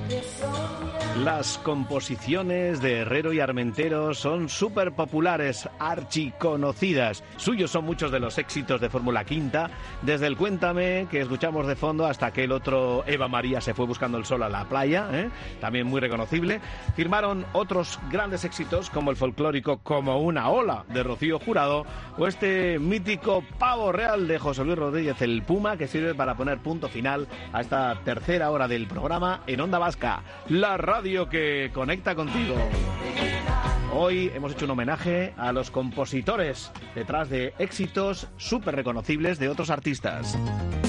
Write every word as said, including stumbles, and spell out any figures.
Las composiciones de Herrero y Armentero son súper populares, archiconocidas. Suyos son muchos de los éxitos de Fórmula Quinta, desde el Cuéntame, que escuchamos de fondo, hasta aquel otro Eva María se fue buscando el sol a la playa, ¿eh? También muy reconocible. Firmaron otros grandes éxitos, como el folclórico Como una ola, de Rocío Jurado, o este mítico Pavo Real de José Luis Rodríguez el Puma, que sirve para poner punto final a esta tercera hora del programa en Onda Vasca, la radio que conecta contigo. Hoy hemos hecho un homenaje a los compositores detrás de éxitos súper reconocibles de otros artistas.